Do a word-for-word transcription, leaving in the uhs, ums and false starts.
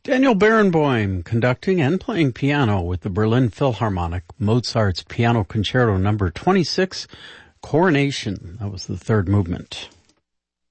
Daniel Barenboim conducting and playing piano with the Berlin Philharmonic, Mozart's Piano Concerto number twenty-six, Coronation. That was the third movement.